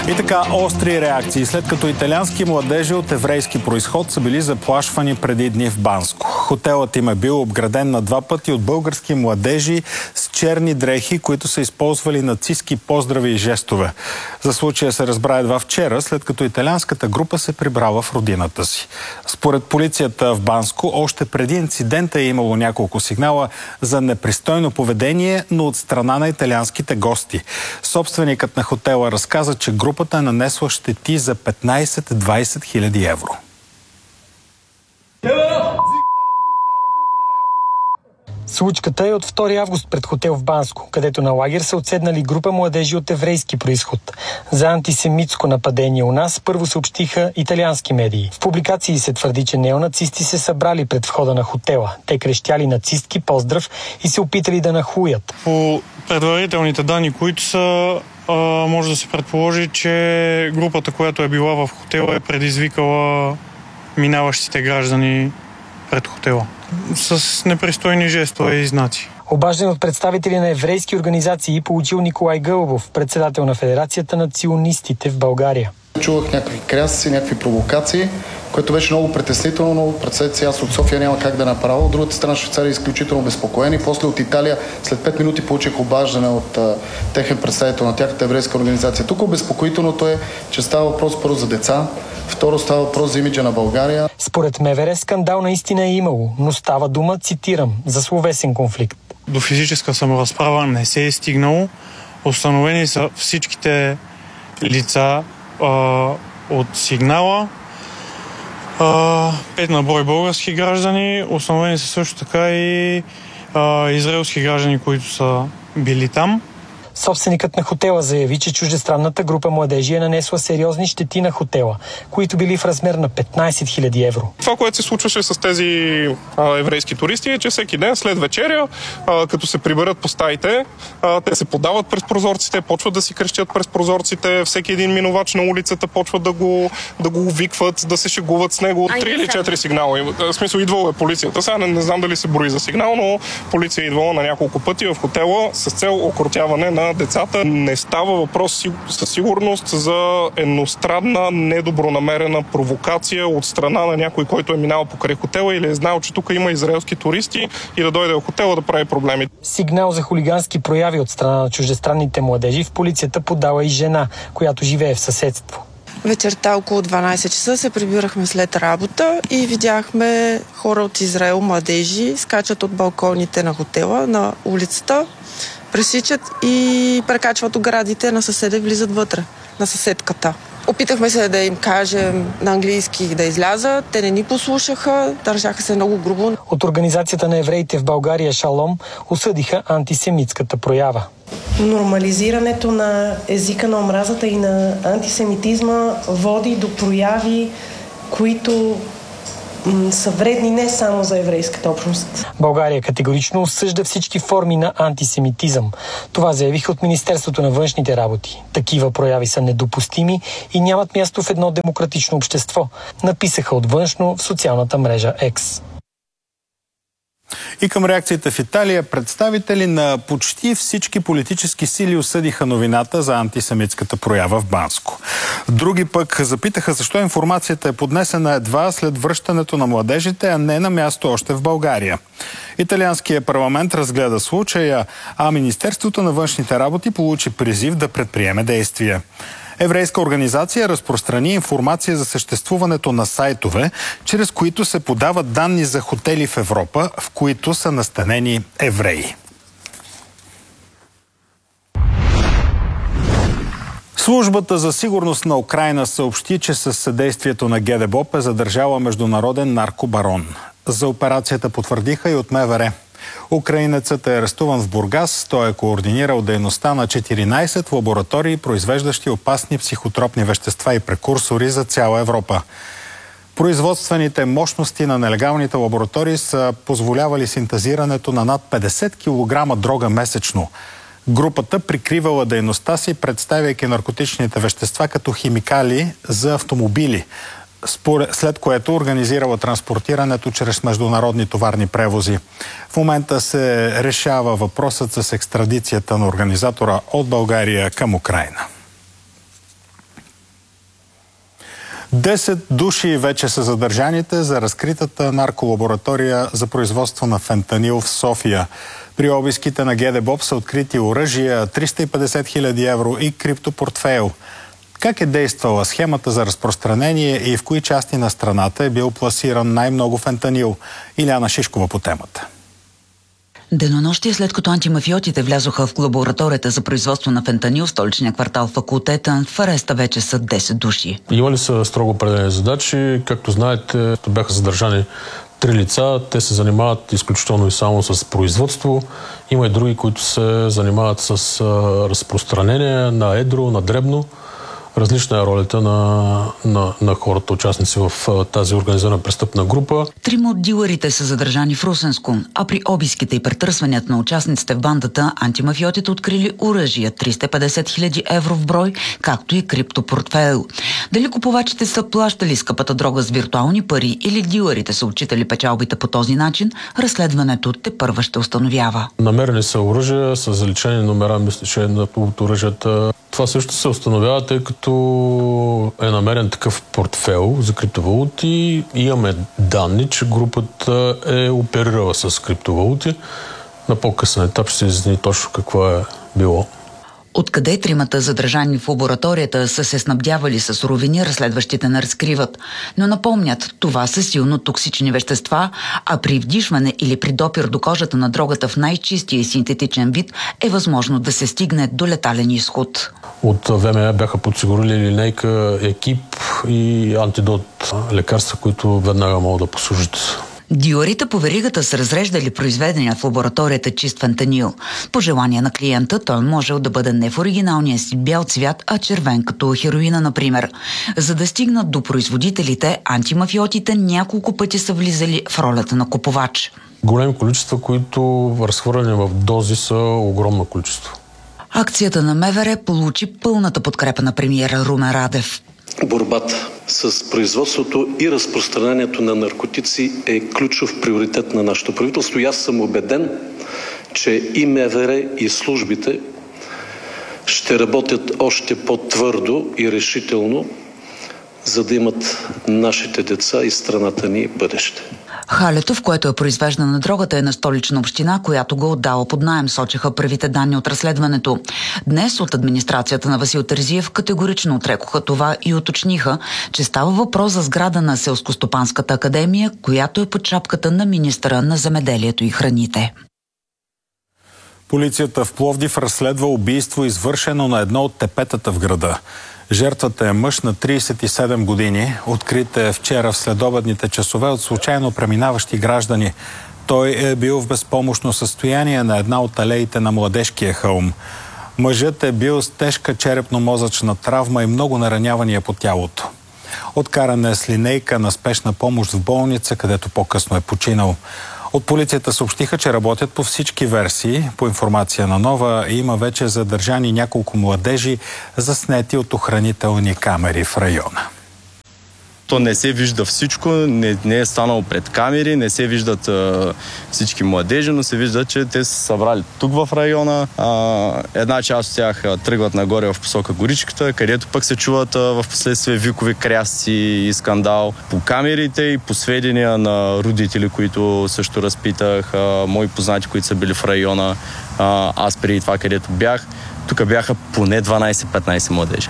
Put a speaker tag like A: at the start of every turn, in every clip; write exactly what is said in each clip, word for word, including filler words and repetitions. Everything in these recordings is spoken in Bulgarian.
A: И така, остри реакции, след като италиански младежи от еврейски произход са били заплашвани преди дни в Банско. Хотелът им е бил обграден на два пъти от български младежи с черни дрехи, които са използвали нацистки поздрави и жестове. За случая се разбра едва вчера, след като италианската група се прибрала в родината си. Според полицията в Банско, още преди инцидента е имало няколко сигнала за непристойно поведение, но от страна на италианските гости. Собственикът на хотела разказа, че групата е нанесла щети за петнайсет-двайсет хиляди евро.
B: Случката е от втори август пред хотел в Банско, където на лагер са отседнали група младежи от еврейски произход. За антисемитско нападение у нас първо съобщиха италиански медии. В публикации се твърди, че неонацисти се събрали пред входа на хотела. Те крещяли нацистки поздрав и се опитали да нахуят.
C: По предварителните данни, които са, може да се предположи, че групата, която е била в хотела, е предизвикала минаващите граждани пред хотела с непристойни жестове и знаци.
B: Обаждан от представители на еврейски организации получил Николай Гълъбов, председател на Федерацията на ционистите в България.
D: Чувах някакви крясъци, някакви провокации, което беше много притеснително, но представете си, аз от София няма как да направя. От другата страна Швейцария е изключително безпокоени. После от Италия след пет минути получих обаждане от а, техен представител на тяхната еврейска организация. Тук обезпокоителното е, че става въпрос първо за деца, второ става въпрос за имиджа на България.
B: Според МВР скандал наистина е имало, но става дума, цитирам, за словесен конфликт.
C: До физическа саморазправа не се е стигнало. Установени са всичките лица а, от сигнала. А, пет на брой български граждани. Установени са също така и а, израелски граждани, които са били там.
B: Собственикът на хотела заяви, че чуждестранната група младежи е нанесла сериозни щети на хотела, които били в размер на петнайсет хиляди евро.
E: Това, което се случваше с тези а, еврейски туристи, е, че всеки ден след вечеря, а, като се приберат по стаите, а, те се подават през прозорците, почват да си крещят през прозорците, всеки един минувач на улицата почват да го, да го увикват, да се шегуват с него. Три или четири сигнала. В смисъл, идвала е полицията. Сега не, не знам дали се брои за сигнал, но полиция е идвала на няколко пъти в хотела с цел окротяване на децата. Не става въпрос със сигурност за едностранна, недобронамерена провокация от страна на някой, който е минал покрай хотела или е знал, че тук има израелски туристи и да дойде в хотела да прави проблеми.
B: Сигнал за хулигански прояви от страна на чуждестранните младежи в полицията подала и жена, която живее в съседство.
F: Вечерта около дванайсет часа се прибирахме след работа и видяхме хора от Израел, младежи, скачат от балконите на хотела, на улицата, пресичат и прекачват оградите на съседа и влизат вътре, на съседката. Опитахме се да им кажем на английски да излязат, те не ни послушаха, държаха се много грубо.
B: От Организацията на евреите в България Шалом осъдиха антисемитската проява.
G: Нормализирането на езика на омразата и на антисемитизма води до прояви, които са вредни не само за еврейската общност.
B: България категорично осъжда всички форми на антисемитизъм. Това заявиха от Министерството на външните работи. Такива прояви са недопустими и нямат място в едно демократично общество, написаха от външно в социалната мрежа X.
A: И към реакцията в Италия, представители на почти всички политически сили осъдиха новината за антисемитската проява в Банско. Други пък запитаха защо информацията е поднесена едва след връщането на младежите, а не на място още в България. Италианският парламент разгледа случая, а Министерството на външните работи получи призив да предприеме действия. Еврейска организация разпространи информация за съществуването на сайтове, чрез които се подават данни за хотели в Европа, в които са настанени евреи. Службата за сигурност на Украйна съобщи, че със съдействието на ГДБОП е задържала международен наркобарон. За операцията потвърдиха и от МВР. Украинецът е арестуван в Бургас. Той е координирал дейността на четиринайсет лаборатории, произвеждащи опасни психотропни вещества и прекурсори за цяла Европа. Производствените мощности на нелегалните лаборатории са позволявали синтезирането на над петдесет килограма дрога месечно. Групата прикривала дейността си, представяйки наркотичните вещества като химикали за автомобили, след което организирала транспортирането чрез международни товарни превози. В момента се решава въпросът с екстрадицията на организатора от България към Украйна. Десет души вече са задържаните за разкритата нарколаборатория за производство на фентанил в София. При обиските на ГДБОП са открити оръжия, триста и петдесет хиляди евро и криптопортфейл. Как е действала схемата за разпространение и в кои части на страната е бил пласиран най-много фентанил? Иляна Шишкова по темата.
H: Денонощие след като антимафиотите влязоха в лабораторията за производство на фентанил в столичния квартал Факултета, в ареста вече са десет души.
I: Имали са строго определени задачи. Както знаете, бяха задържани три лица. Те се занимават изключително и само с производство. Има и други, които се занимават с разпространение на едро, на дребно. Различна е ролята на, на, на хората, участници в тази организирана престъпна група.
H: Трима от дилърите са задържани в Русенско, а при обиските и претърсванията на участниците в бандата, антимафиотите открили оръжия триста и петдесет хиляди евро в брой, както и криптопортфейл. Дали купувачите са плащали скъпата дрога с виртуални пари или дилърите са отчитали печалбите по този начин, разследването тепърва ще установява.
I: Намерени са оръжия с заличени номера, мисля, че на оръжията. Това също се установява, тъй като е намерен такъв портфейл за криптовалути. Имаме данни, че групата е оперирала с криптовалути. На по-късен етап ще се изясни точно какво е било.
H: Откъде тримата задържани в лабораторията са се снабдявали с суровини, разследващите не разкриват. Но напомнят, това са силно токсични вещества, а при вдишване или при допир до кожата на дрогата в най-чистия и синтетичен вид е възможно да се стигне до летален изход.
I: От ВМА бяха подсигурили линейка, екип и антидот, лекарства, които веднага могат да послужат.
H: Дилърите по веригата са разреждали произведения в лабораторията чист фентанил. По желание на клиента той можел да бъде не в оригиналния си бял цвят, а червен като хероина, например. За да стигнат до производителите, антимафиотите няколко пъти са влизали в ролята на купувач.
I: Големи количества, които разхвърляни в дози, са огромно количество.
H: Акцията на МВР получи пълната подкрепа на премиера Румен Радев.
J: Борбата с производството и разпространението на наркотици е ключов приоритет на нашето правителство и аз съм убеден, че и МВР, и службите ще работят още по-твърдо и решително, за да имат нашите деца и страната ни бъдеще.
H: Халето, в което е произвеждана дрогата, е на Столична община, която го отдала под наем, сочиха първите данни от разследването. Днес от администрацията на Васил Терзиев категорично отрекоха това и уточниха, че става въпрос за сграда на Селскостопанската академия, която е под шапката на министъра на земеделието и храните.
A: Полицията в Пловдив разследва убийство, извършено на едно от тепетата в града. Жертвата е мъж на тридесет и седем години. Открит е вчера в следобедните часове от случайно преминаващи граждани. Той е бил в безпомощно състояние на една от алеите на Младежкия хълм. Мъжът е бил с тежка черепно-мозъчна травма и много наранявания по тялото. Откаран е с линейка на спешна помощ в болница, където по-късно е починал. От полицията съобщиха, че работят по всички версии. По информация на Нова има вече задържани няколко младежи, заснети от охранителни камери в района.
K: То не се вижда всичко, не, не е станало пред камери, не се виждат а, всички младежи, но се вижда, че те са събрали тук в района. А, една част от тях а, тръгват нагоре в посока Горичката, където пък се чуват а, в последствие викови крясци и скандал. По камерите и по сведения на родители, които също разпитах, а, мои познати, които са били в района, а, аз преди това, където бях, тук бяха поне дванайсет-петнайсет младежи.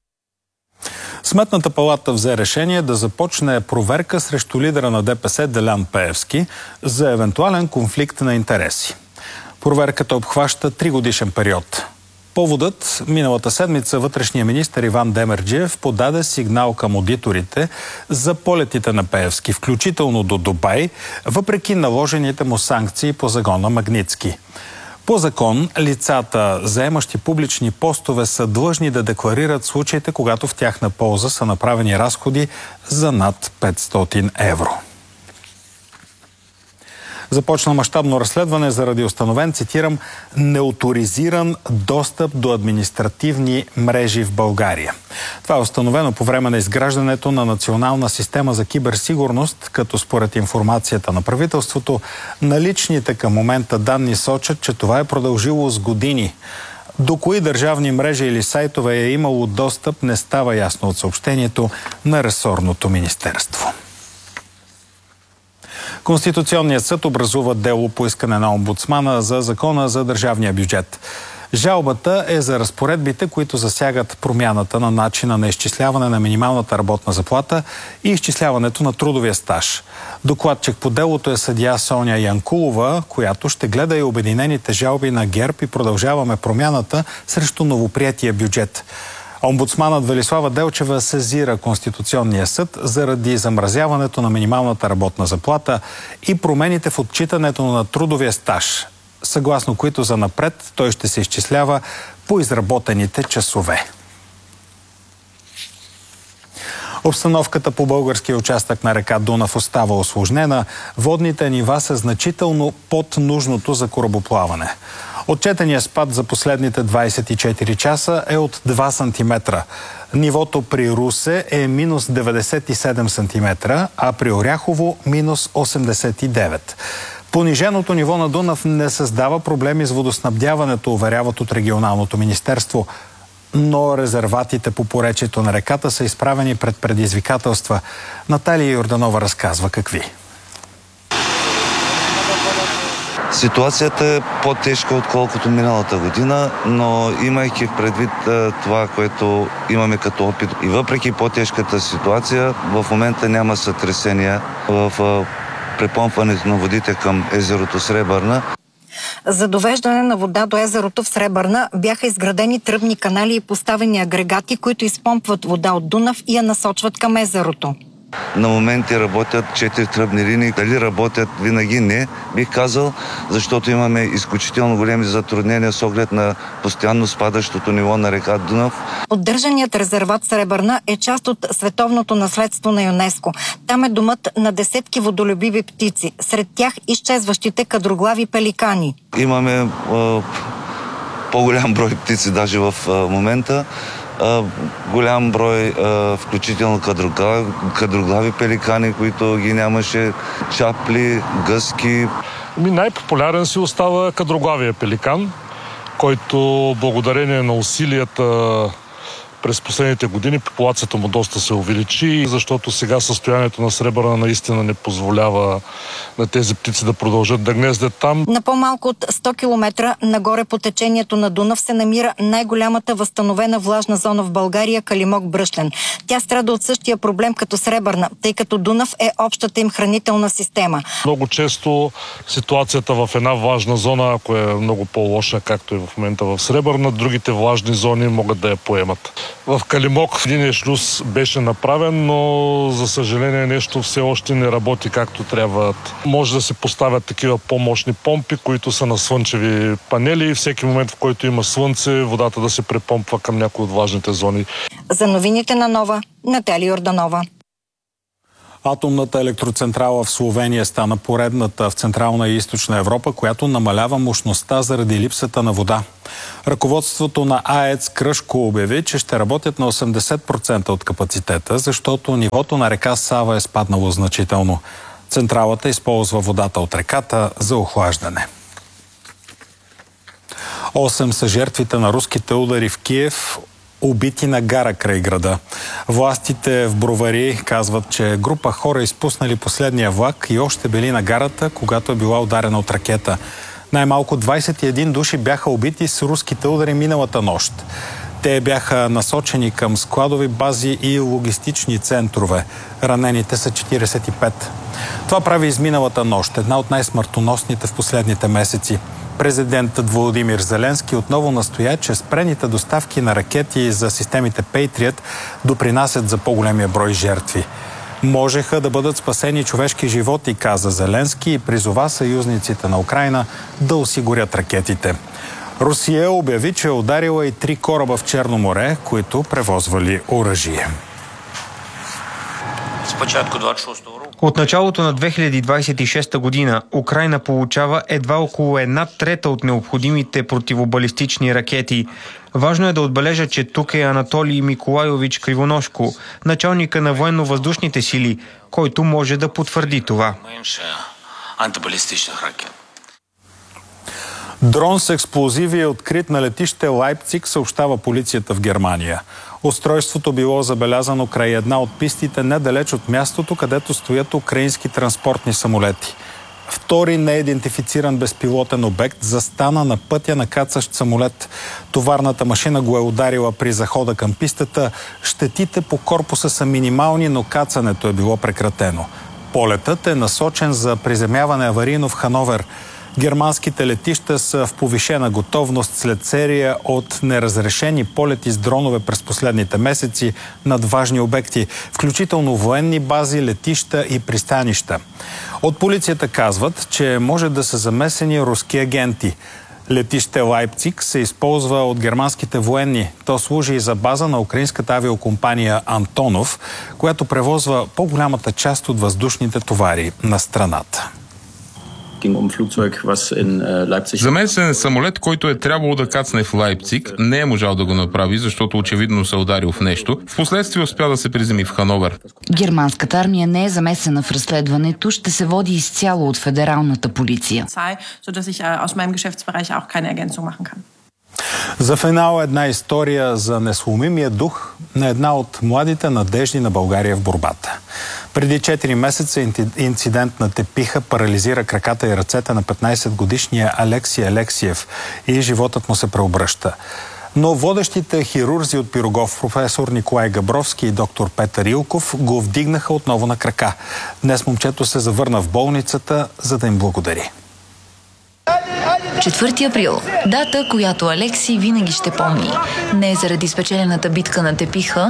A: Сметната палата взе решение да започне проверка срещу лидера на ДПС Делян Пеевски за евентуален конфликт на интереси. Проверката обхваща тригодишен период. Поводът – миналата седмица вътрешния министър Иван Демерджиев подаде сигнал към одиторите за полетите на Пеевски, включително до Дубай, въпреки наложените му санкции по закона Магнитски. По закон, лицата, заемащи публични постове, са длъжни да декларират случаите, когато в тяхна полза са направени разходи за над петстотин евро. Започна мащабно разследване заради установен, цитирам, неоторизиран достъп до административни мрежи в България. Това е установено по време на изграждането на национална система за киберсигурност, като според информацията на правителството, наличните към момента данни сочат, че това е продължило с години. До кои държавни мрежи или сайтове е имало достъп, не става ясно от съобщението на ресорното министерство. Конституционният съд образува дело по искане на омбудсмана за закона за държавния бюджет. Жалбата е за разпоредбите, които засягат промяната на начина на изчисляване на минималната работна заплата и изчисляването на трудовия стаж. Докладчик по делото е съдия Соня Янкулова, която ще гледа и обединените жалби на ГЕРБ и Продължаваме промяната срещу новоприетия бюджет. Омбудсманът Велислава Делчева сезира Конституционния съд заради замразяването на минималната работна заплата и промените в отчитането на трудовия стаж, съгласно които занапред той ще се изчислява по изработените часове. Обстановката по българския участък на река Дунав остава усложнена. Водните нива са значително под нужното за корабоплаване. Отчетеният спад за последните двадесет и четири часа е от два сантиметра. Нивото при Русе е минус деветдесет и седем сантиметра, а при Оряхово минус осемдесет и девет. Пониженото ниво на Дунав не създава проблеми с водоснабдяването, уверяват от регионалното министерство. Но резерватите по поречието на реката са изправени пред предизвикателства. Наталия Йорданова разказва какви.
L: Ситуацията е по-тежка, отколкото миналата година, но имайки предвид това, което имаме като опит и въпреки по-тежката ситуация, в момента няма сътресения в препомпването на водите към езерото Сребърна.
M: За довеждане на вода до езерото в Сребърна бяха изградени тръбни канали и поставени агрегати, които изпомпват вода от Дунав и я насочват към езерото.
L: На моменти работят четири тръбни линии. Дали работят винаги? Не, бих казал, защото имаме изключително големи затруднения с оглед на постоянно спадащото ниво на река Дунав.
M: Поддържаният резерват Сребърна е част от световното наследство на ЮНЕСКО. Там е домът на десетки водолюбиви птици, сред тях изчезващите кадроглави пеликани.
L: Имаме е, по-голям брой птици даже в е, момента. Uh, голям брой, uh, включително кадроглави, кадроглави пеликани, които ги нямаше, чапли, гъски.
N: Най-популярен си остава кадроглавия пеликан, който благодарение на усилията през последните години популацията му доста се увеличи, защото сега състоянието на Сребърна наистина не позволява на тези птици да продължат да гнездят там.
M: На по-малко от сто километра нагоре по течението на Дунав се намира най-голямата възстановена влажна зона в България – Калимок-Бръшлен. Тя страда от същия проблем като Сребърна, тъй като Дунав е общата им хранителна система.
N: Много често ситуацията в една влажна зона, ако е много по-лоша, както е в момента в Сребърна, другите влажни зони могат да я поемат. В Калимок един шлюз беше направен, но за съжаление нещо все още не работи както трябва. Може да се поставят такива по-мощни помпи, които са на слънчеви панели и всеки момент, в който има слънце, водата да се препомпва към някои от влажните зони.
M: За новините на Нова, Наталия Йорданова.
A: Атомната електроцентрала в Словения стана поредната в Централна и Източна Европа, която намалява мощността заради липсата на вода. Ръководството на АЕЦ Кръшко обяви, че ще работят на осемдесет процента от капацитета, защото нивото на река Сава е спаднало значително. Централата използва водата от реката за охлаждане. Осем са жертвите на руските удари в Киев, убити на гара край града. Властите в Бровари казват, че група хора изпуснали последния влак и още били на гарата, когато е била ударена от ракета. Най-малко двадесет и един души бяха убити с руските удари миналата нощ. Те бяха насочени към складови бази и логистични центрове. Ранените са четиридесет и пет. Това прави изминалата нощ една от най-смъртоносните в последните месеци. Президентът Володимир Зеленски отново настоя, че спрените доставки на ракети за системите Patriot допринасят за по-големия брой жертви. Можеха да бъдат спасени човешки животи, каза Зеленски и призова съюзниците на Украйна да осигурят ракетите. Русия обяви, че е ударила и три кораба в Черно море, които превозвали оръжие.
O: От началото на две хиляди двадесет и шеста година Украйна получава едва около една трета от необходимите противобалистични ракети. Важно е да отбележа, че тук е Анатолий Миколайович Кривоножко, началника на военно-въздушните сили, който може да потвърди това.
A: Дрон с експлозиви е открит на летище Лайпциг, съобщава полицията в Германия. Устройството било забелязано край една от пистите недалеч от мястото, където стоят украински транспортни самолети. Втори неидентифициран безпилотен обект застана на пътя на кацащ самолет. Товарната машина го е ударила при захода към пистата. Щетите по корпуса са минимални, но кацането е било прекратено. Полетът е насочен за приземяване аварийно в Хановер. Германските летища са в повишена готовност след серия от неразрешени полети с дронове през последните месеци над важни обекти, включително военни бази, летища и пристанища. От полицията казват, че може да са замесени руски агенти. Летище Лайпциг се използва от германските военни. То служи и за база на украинската авиокомпания Антонов, която превозва по-голямата част от въздушните товари на страната.
P: Замесен самолет, който е трябвало да кацне в Лайпциг, не е можал да го направи, защото очевидно се ударил в нещо. Впоследствие успя да се приземи в Хановер.
H: Германската армия не е замесена в разследването, ще се води изцяло от федералната полиция.
A: За финал една история за несломимия дух на една от младите надежди на България в борбата. Преди четири месеца инцидент на тепиха парализира краката и ръцете на петнайсетгодишния Алекси Алексиев и животът му се преобръща. Но водещите хирурзи от Пирогов, професор Николай Габровски и доктор Петър Илков, го вдигнаха отново на крака. Днес момчето се завърна в болницата, за да им благодари.
Q: четвърти април. Дата, която Алекси винаги ще помни. Не заради спечелената битка на тепиха,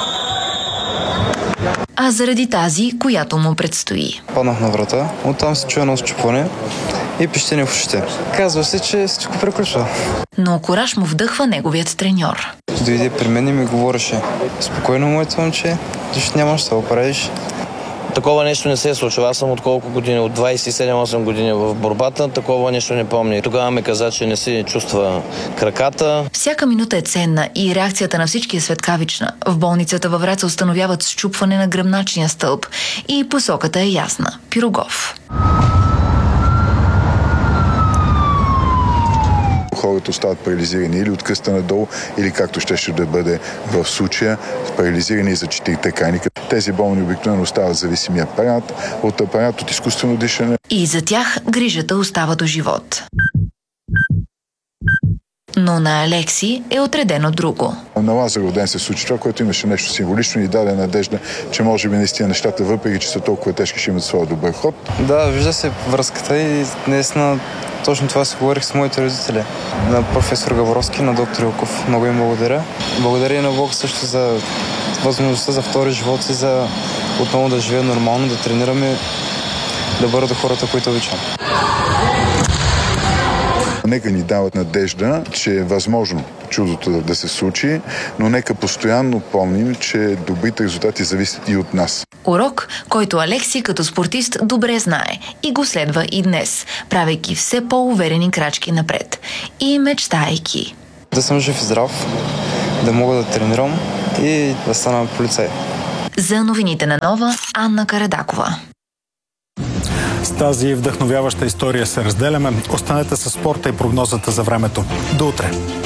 Q: а заради тази, която му предстои.
R: Паднах на врата, оттам се чуя едно счупване и пищене в ушите. Казва се, че всичко приключва.
Q: Но кураж му вдъхва неговият треньор.
R: Дойде при мен и ми говореше: спокойно, моето момче, нищо нямаш да го правиш.
S: Такова нещо не се е случило. Аз съм от колко години? От двайсет и седем-осем години в борбата. Такова нещо не помня. Тогава ме каза, че не си чувства краката.
Q: Всяка минута е ценна и реакцията на всички е светкавична. В болницата във Враца установяват счупване на гръбначния стълб и посоката е ясна. Пирогов.
T: Хората остават парализирани или от кръста надолу, или както щеше да бъде в случая, парализирани за четирите крайни. Тези болни обикновено остават зависими апарат, от апарат от изкуствено дишане.
Q: И за тях грижата остава до живот. Но на Алекси е отредено друго.
T: На Лазаров ден се случи това, което имаше нещо символично и даде надежда, че може би наистина нещата, въпреки че са толкова тежки, ще имат своя добър ход.
R: Да, вижда се връзката и наистина точно това се говорих с моите родители. На професор Габровски, на доктор Илков. Много им благодаря. Благодаря и на Бог също за възможността за втори живот и за отново да живея нормално, да тренираме, да бъда до хората, които обичам.
T: Нека ни дават надежда, че е възможно чудото да се случи, но нека постоянно помним, че добрите резултати зависят и от нас.
Q: Урок, който Алекси като спортист добре знае и го следва и днес, правейки все по-уверени крачки напред и мечтайки.
R: Да съм жив и здрав, да мога да тренирам и да стана полицай.
Q: За новините на Нова, Анна Карадакова.
A: С тази вдъхновяваща история се разделяме. Останете със спорта и прогнозата за времето. До утре!